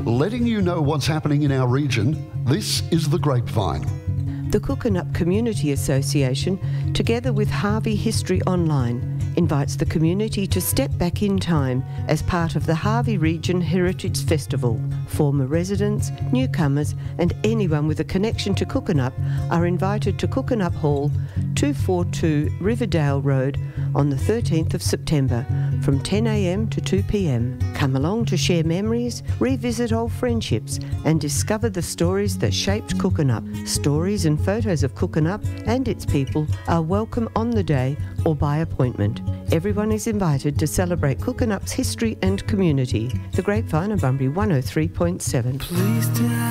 Letting you know what's happening in our region, this is The Grapevine. The Cookinup Community Association, together with Harvey History Online, invites the community to step back in time as part of the Harvey Region Heritage Festival. Former residents, newcomers and anyone with a connection to Cookinup are invited to Cookinup Hall, 242 Riverdale Road on the 13th of September from 10 a.m. to 2 p.m. Come along to share memories, revisit old friendships and discover the stories that shaped Cookinup. Stories and photos of Cookinup and its people are welcome on the day or by appointment. Everyone is invited to celebrate Cookinup's history and community. The Grapevine of Bunbury 103.7.